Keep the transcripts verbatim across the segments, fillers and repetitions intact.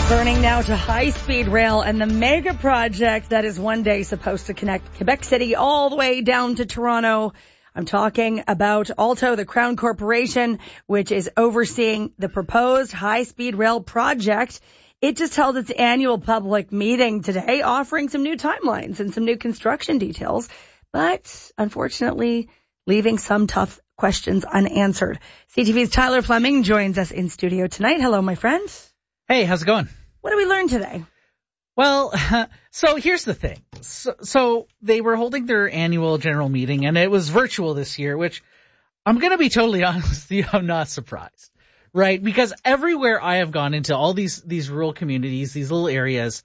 Turning now to high-speed rail and the mega project that is one day supposed to connect Quebec City all the way down to Toronto. I'm talking about Alto, the Crown Corporation, which is overseeing the proposed high-speed rail project. It just held its annual public meeting today, offering some new timelines and some new construction details, but unfortunately leaving some tough questions unanswered. C T V's Tyler Fleming joins us in studio tonight. Hello, my friend. Hey, how's it going? What did we learn today? Well, so here's the thing. So, so they were holding their annual general meeting, and it was virtual this year, which I'm going to be totally honest with you, I'm not surprised, right? Because everywhere I have gone into all these, these rural communities, these little areas,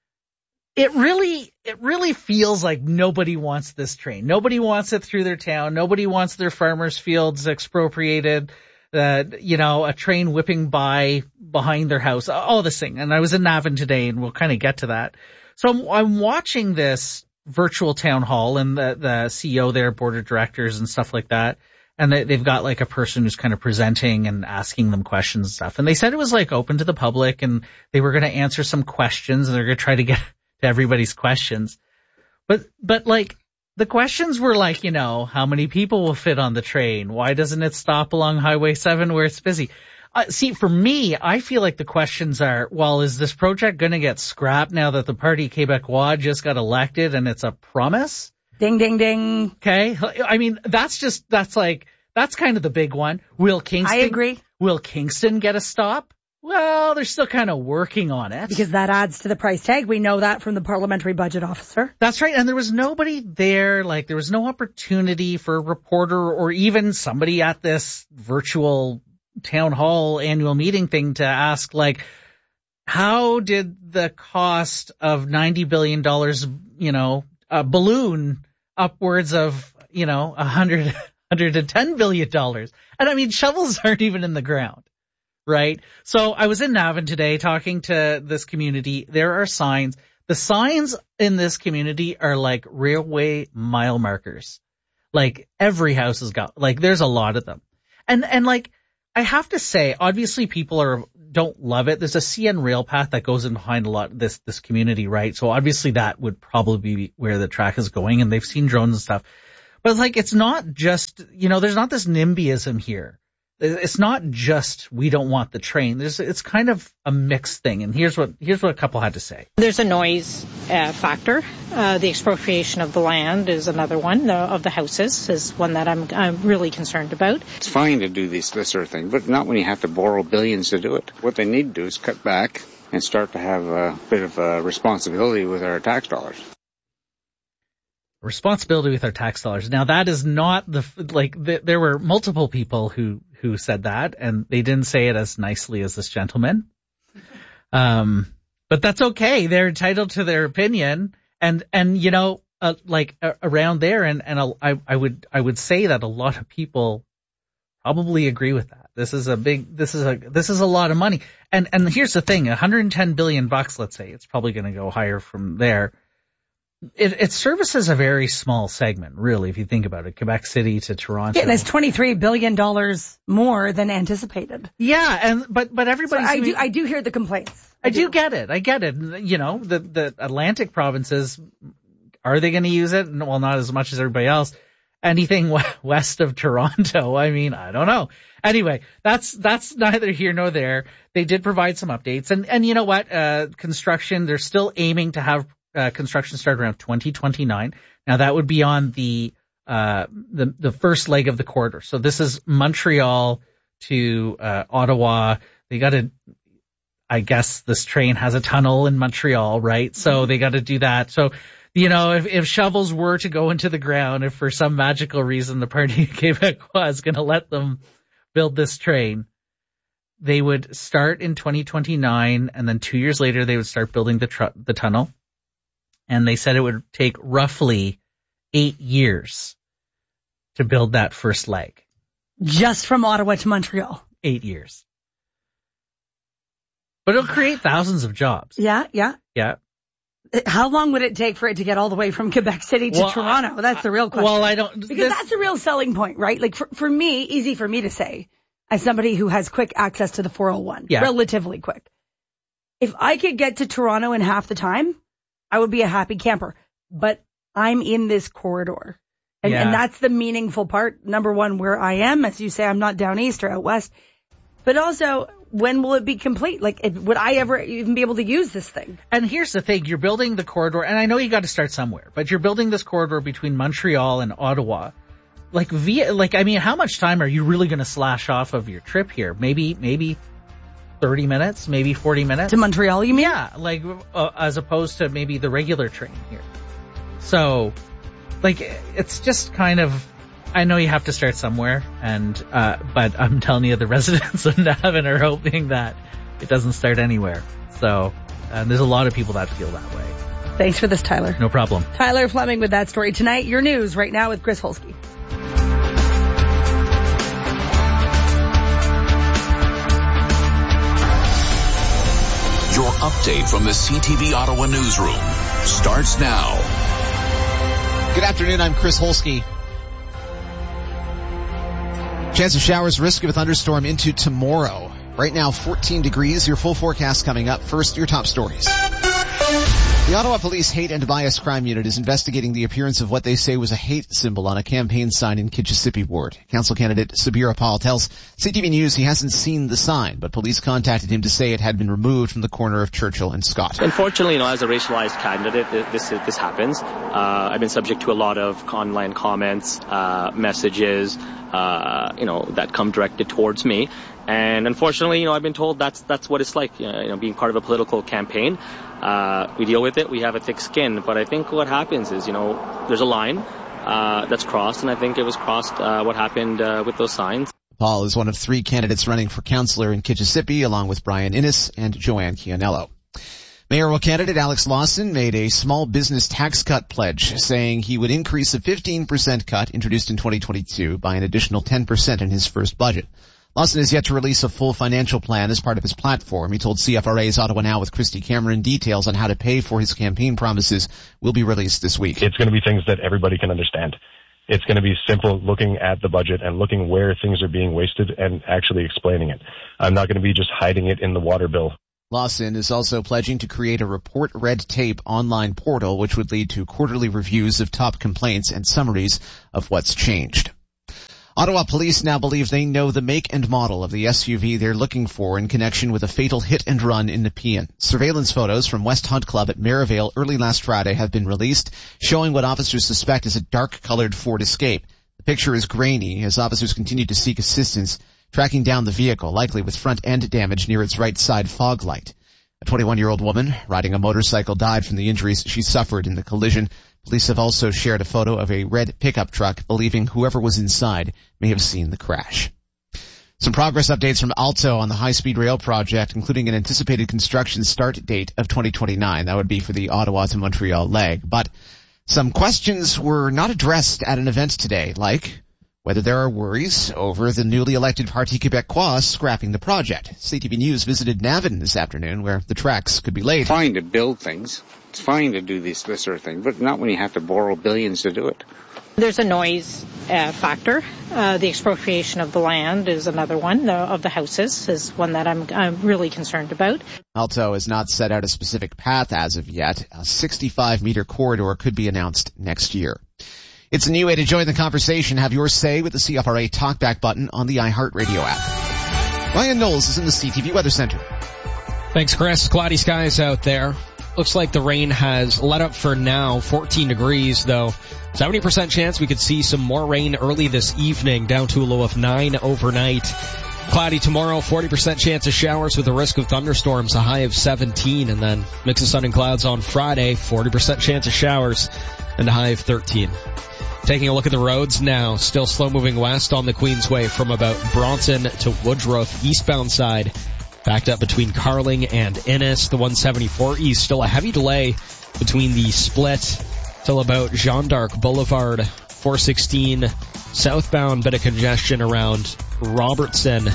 it really, it really feels like nobody wants this train. Nobody wants it through their town. Nobody wants their farmers' fields expropriated. Uh, you know, a train whipping by behind their house, all this thing. And I was in Navan today, and we'll kind of get to that. So I'm, I'm watching this virtual town hall, and the, the C E O there, board of directors and stuff like that. And they, they've got like a person who's kind of presenting and asking them questions and stuff. And they said it was like open to the public, and they were going to answer some questions, and they're going to try to get to everybody's questions. But, but like, the questions were like, you know, how many people will fit on the train? Why doesn't it stop along Highway seven where it's busy? Uh, see, for me, I feel like the questions are, well, is this project going to get scrapped now that the Parti Québécois just got elected and it's a promise? Ding, ding, ding. Okay. I mean, that's just, that's like, that's kind of the big one. Will Kingston? I agree. Will Kingston get a stop? Well, they're still kind of working on it. Because that adds to the price tag. We know that from the parliamentary budget officer. That's right. And there was nobody there. Like, there was no opportunity for a reporter or even somebody at this virtual town hall annual meeting thing to ask, like, how did the cost of ninety billion dollars, you know, a balloon upwards of, you know, one hundred, one hundred ten billion dollars? And I mean, shovels aren't even in the ground. Right? So I was in Navan today talking to this community. There are signs. The signs in this community are like railway mile markers. Like every house has got, like there's a lot of them. And, and like, I have to say, obviously people are, don't love it. There's a C N rail path that goes in behind a lot of this, this community, right? So obviously that would probably be where the track is going, and they've seen drones and stuff. But it's like, it's not just, you know, there's not this NIMBYism here. It's not just we don't want the train. There's, it's kind of a mixed thing. And here's what here's what a couple had to say. There's a noise uh, factor. Uh, the expropriation of the land is another one. The, of the houses is one that I'm I'm really concerned about. It's fine to do this this sort of thing, but not when you have to borrow billions to do it. What they need to do is cut back and start to have a bit of a responsibility with our tax dollars. Responsibility with our tax dollars. Now that is not the, like, the, there were multiple people who, who said that, and they didn't say it as nicely as this gentleman. Um, but that's okay. They're entitled to their opinion. And, and, you know, uh, like uh, around there, and, and a, I, I would, I would say that a lot of people probably agree with that. This is a big, this is a, this is a lot of money. And, and here's the thing, one hundred ten billion bucks, let's say, it's probably going to go higher from there. It, it services a very small segment, really, if you think about it. Quebec City to Toronto. Yeah, that's twenty-three billion dollars more than anticipated. Yeah, and but but everybody. So I do I do hear the complaints. I, I do. do get it. I get it. You know, the the Atlantic provinces, are they going to use it? Well, not as much as everybody else. Anything west of Toronto, I mean, I don't know. Anyway, that's that's neither here nor there. They did provide some updates, and and you know what? Uh, construction, they're still aiming to have. Uh, construction started around twenty twenty-nine. Now that would be on the, uh, the, the first leg of the corridor. So this is Montreal to, uh, Ottawa. They gotta, I guess this train has a tunnel in Montreal, right? So they gotta do that. So, you know, if, if shovels were to go into the ground, if for some magical reason the Parti Québécois is gonna let them build this train, they would start in twenty twenty-nine, and then two years later they would start building the tr- the tunnel. And they said it would take roughly eight years to build that first leg. Just from Ottawa to Montreal. Eight years. But it'll create thousands of jobs. Yeah, yeah. Yeah. How long would it take for it to get all the way from Quebec City to well, Toronto? That's the real question. Well, I don't... Because this, that's the real selling point, right? Like for, for me, easy for me to say, as somebody who has quick access to the four oh one. Yeah. Relatively quick. If I could get to Toronto in half the time, I would be a happy camper. But I'm in this corridor. And, yeah. and that's the meaningful part. Number one, where I am, as you say, I'm not down east or out west. But also, when will it be complete? Like, if, would I ever even be able to use this thing? And here's the thing. You're building the corridor, and I know you got to start somewhere, but you're building this corridor between Montreal and Ottawa. Like, via, like, I mean, how much time are you really going to slash off of your trip here? Maybe, maybe thirty minutes, maybe forty minutes? To Montreal, you mean? Yeah, like, uh, as opposed to maybe the regular train here. So, like, it's just kind of, I know you have to start somewhere, and uh but I'm telling you, the residents of Navan are hoping that it doesn't start anywhere. So, and there's a lot of people that feel that way. Thanks for this, Tyler. No problem. Tyler Fleming with that story tonight. Your news right now with Chris Holsky. Your update from the C T V Ottawa newsroom starts now. Good afternoon, I'm Chris Holsky. Chance of showers, risk of a thunderstorm into tomorrow. Right now, fourteen degrees, your full forecast coming up. First, your top stories. The Ottawa Police Hate and Bias Crime Unit is investigating the appearance of what they say was a hate symbol on a campaign sign in Kitchissippi Ward. Council candidate Sabir Apal tells C T V News he hasn't seen the sign, but police contacted him to say it had been removed from the corner of Churchill and Scott. Unfortunately, you know, as a racialized candidate, this this happens. Uh, I've been subject to a lot of online comments, uh, messages, uh, you know, that come directed towards me. And unfortunately, you know, I've been told that's that's what it's like, you know, being part of a political campaign. Uh, we deal with it. We have a thick skin. But I think what happens is, you know, there's a line uh, that's crossed, and I think it was crossed uh, what happened uh, with those signs. Paul is one of three candidates running for councillor in Kitchissippi, along with Brian Innes and Joanne Chianello. Mayoral candidate Alex Lawson made a small business tax cut pledge, saying he would increase a fifteen percent cut introduced in twenty twenty-two by an additional ten percent in his first budget. Lawson has yet to release a full financial plan as part of his platform. He told C F R A's Ottawa Now with Christy Cameron details on how to pay for his campaign promises will be released this week. It's going to be things that everybody can understand. It's going to be simple, looking at the budget and looking where things are being wasted and actually explaining it. I'm not going to be just hiding it in the water bill. Lawson is also pledging to create a report red tape online portal which would lead to quarterly reviews of top complaints and summaries of what's changed. Ottawa police now believe they know the make and model of the S U V they're looking for in connection with a fatal hit and run in Nepean. Surveillance photos from West Hunt Club at Merivale early last Friday have been released, showing what officers suspect is a dark-colored Ford Escape. The picture is grainy as officers continue to seek assistance, tracking down the vehicle, likely with front end damage near its right side fog light. A twenty-one-year-old woman riding a motorcycle died from the injuries she suffered in the collision. Police have also shared a photo of a red pickup truck, believing whoever was inside may have seen the crash. Some progress updates from Alto on the high-speed rail project, including an anticipated construction start date of twenty twenty-nine. That would be for the Ottawa to Montreal leg. But some questions were not addressed at an event today, like whether there are worries over the newly elected Parti Québécois scrapping the project. C T V News visited Navan this afternoon, where the tracks could be laid. It's fine to build things. It's fine to do this, this sort of thing, but not when you have to borrow billions to do it. There's a noise uh, factor. Uh, the expropriation of the land is another one. The, of the houses is one that I'm, I'm really concerned about. Alto has not set out a specific path as of yet. A sixty-five meter corridor could be announced next year. It's a new way to join the conversation. Have your say with the C F R A talkback button on the iHeartRadio app. Ryan Knowles is in the C T V Weather Center. Thanks, Chris. Cloudy skies out there. Looks like the rain has let up for now. fourteen degrees, though. seventy percent chance we could see some more rain early this evening, down to a low of nine overnight. Cloudy tomorrow, forty percent chance of showers with a risk of thunderstorms, a high of seventeen. And then mix of sun and clouds on Friday, forty percent chance of showers and a high of thirteen. Taking a look at the roads now, still slow moving west on the Queensway from about Bronson to Woodruff, eastbound side. Backed up between Carling and Innes. The one seventy-four east, still a heavy delay between the split till about Jeanne d'Arc Boulevard. four sixteen southbound, bit of congestion around Robertson.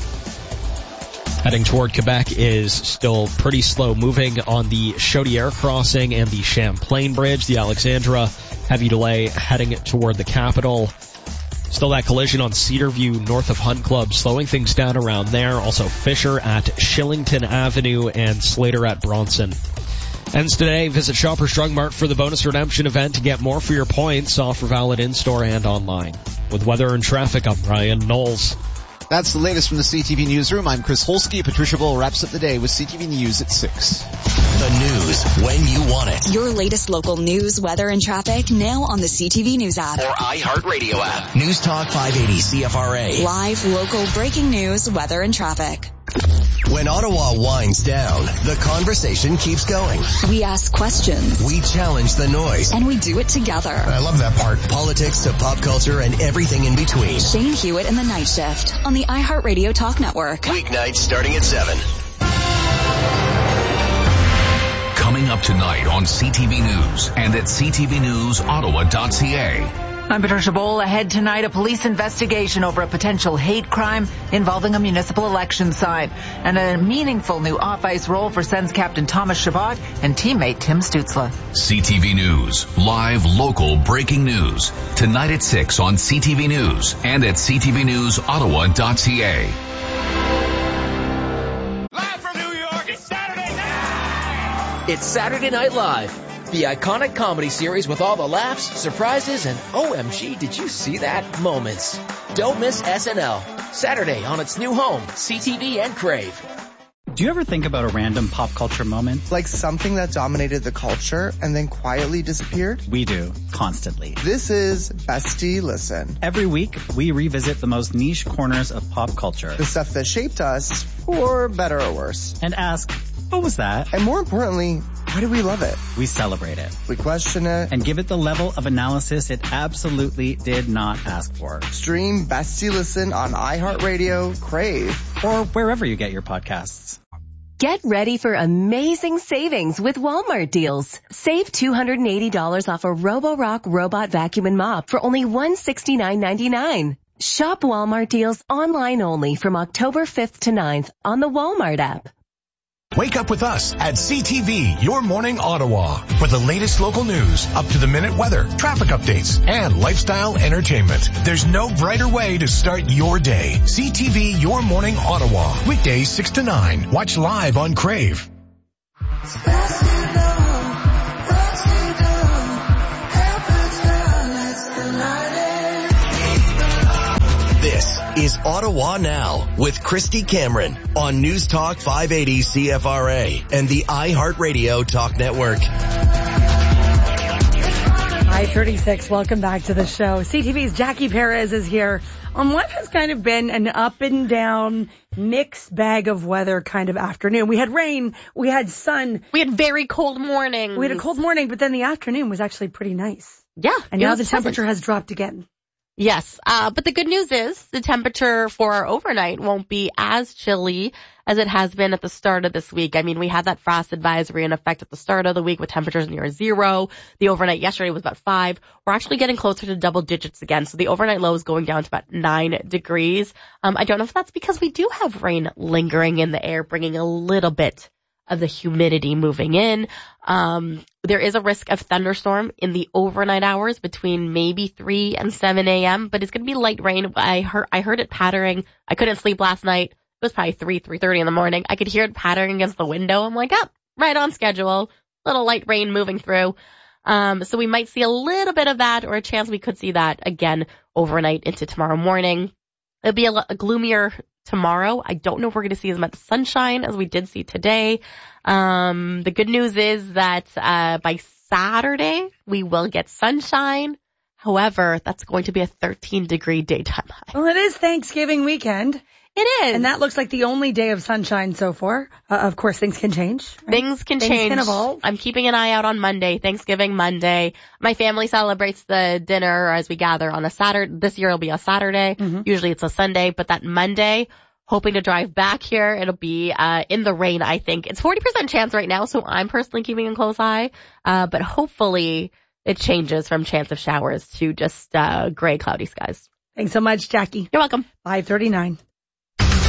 Heading toward Quebec is still pretty slow moving on the Chaudière crossing and the Champlain Bridge. The Alexandra, heavy delay heading toward the capital. Still that collision on Cedarview north of Hunt Club, slowing things down around there. Also Fisher at Shillington Avenue and Slater at Bronson. Ends today. Visit Shoppers Drug Mart for the bonus redemption event to get more for your points. Offer valid in-store and online. With weather and traffic, I'm Ryan Knowles. That's the latest from the C T V Newsroom. I'm Chris Holsky. Patricia Bull wraps up the day with C T V News at six. The news when you want it. Your latest local news, weather, and traffic now on the C T V News app. Or iHeartRadio app. News Talk five eighty C F R A. Live, local, breaking news, weather, and traffic. When Ottawa winds down, the conversation keeps going. We ask questions. We challenge the noise. And we do it together. I love that part. Politics to pop culture and everything in between. Shane Hewitt and the Night Shift on the iHeartRadio Talk Network. Weeknights starting at seven. Coming up tonight on C T V News and at c t v news ottawa dot c a. I'm Patricia Bowl. Ahead tonight, a police investigation over a potential hate crime involving a municipal election sign and a meaningful new off-ice role for Sens captain Thomas Chabot and teammate Tim Stutzla. C T V News, live, local, breaking news. Tonight at six on C T V News and at c t v news ottawa dot c a. Live from New York, it's Saturday night! It's Saturday Night Live. The iconic comedy series with all the laughs, surprises, and O M G, did you see that moments. Don't miss S N L. Saturday on its new home, C T V and Crave. Do you ever think about a random pop culture moment? Like something that dominated the culture and then quietly disappeared? We do, constantly. This is Bestie Listen. Every week, we revisit the most niche corners of pop culture. The stuff that shaped us, for better or worse. And ask, what was that? And more importantly, why do we love it? We celebrate it. We question it. And give it the level of analysis it absolutely did not ask for. Stream Bestie Listen on iHeartRadio, Crave, or wherever you get your podcasts. Get ready for amazing savings with Walmart deals. Save two hundred eighty dollars off a Roborock robot vacuum and mop for only one hundred sixty-nine ninety-nine. Shop Walmart deals online only from October fifth to ninth on the Walmart app. Wake up with us at C T V, Your Morning Ottawa, for the latest local news, up-to-the-minute weather, traffic updates, and lifestyle entertainment. There's no brighter way to start your day. C T V, Your Morning Ottawa, weekdays six to nine. Watch live on Crave. This is Ottawa Now with Christy Cameron on News Talk five eighty C F R A and the iHeartRadio Talk Network. five thirty-six, welcome back to the show. C T V's Jackie Perez is here on what has kind of been an up and down mixed bag of weather kind of afternoon. We had rain, we had sun. We had very cold mornings. We had a cold morning, but then the afternoon was actually pretty nice. Yeah. And now the temperature pleasant. has dropped again. Yes, uh, but the good news is the temperature for our overnight won't be as chilly as it has been at the start of this week. I mean, we had that frost advisory in effect at the start of the week with temperatures near zero. The overnight yesterday was about five. We're actually getting closer to double digits again. So the overnight low is going down to about nine degrees. Um, I don't know if that's because we do have rain lingering in the air, bringing a little bit of the humidity moving in. Um, there is a risk of thunderstorm in the overnight hours between maybe three and seven a.m., but it's going to be light rain. I heard, I heard it pattering. I couldn't sleep last night. It was probably three, three thirty in the morning. I could hear it pattering against the window. I'm like, oh, right on schedule. Little light rain moving through. Um, so we might see a little bit of that, or a chance we could see that again overnight into tomorrow morning. It'll be a, a gloomier tomorrow. I don't know if we're going to see as much sunshine as we did see today. Um, the good news is that uh by Saturday we will get sunshine. However, that's going to be a thirteen degree daytime high. Well, it is Thanksgiving weekend. It is. And that looks like the only day of sunshine so far. Uh, of course, things can change. Right? Things can things change. Can evolve. I'm keeping an eye out on Monday, Thanksgiving Monday. My family celebrates the dinner as we gather on a Saturday. This year it'll be a Saturday. Mm-hmm. Usually it's a Sunday, but that Monday, hoping to drive back here. It'll be uh in the rain, I think. It's forty percent chance right now, so I'm personally keeping a close eye. Uh but hopefully it changes from chance of showers to just uh gray, cloudy skies. Thanks so much, Jackie. You're welcome. five thirty-nine.